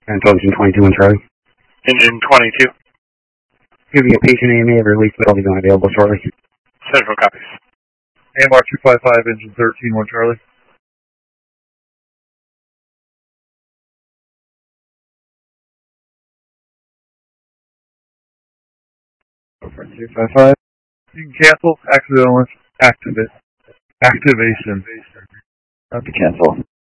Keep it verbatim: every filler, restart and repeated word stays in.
Control engine twenty-two and Charlie. Engine twenty-two. Giving a patient A M A of release, but will be unavailable shortly. Central copies. A M R two five five, engine thirteen, one Charlie. two five five. You can cancel, accidental activate, activation. Have to cancel.